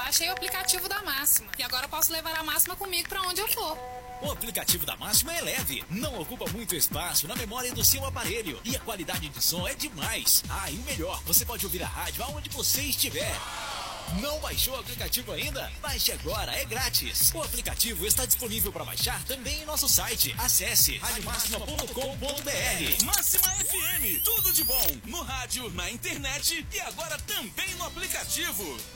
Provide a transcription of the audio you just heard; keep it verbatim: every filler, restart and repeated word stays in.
baixei o aplicativo da Máxima e agora eu posso levar a Máxima comigo pra onde eu for. O aplicativo da Máxima é leve, não ocupa muito espaço na memória do seu aparelho e a qualidade de som é demais. Ah, e o melhor, você pode ouvir a rádio aonde você estiver. Não baixou o aplicativo ainda? Baixe agora, é grátis. O aplicativo está disponível para baixar também em nosso site. Acesse rádio máxima ponto com ponto br. Máxima F M, tudo de bom no rádio, na internet e agora também no aplicativo.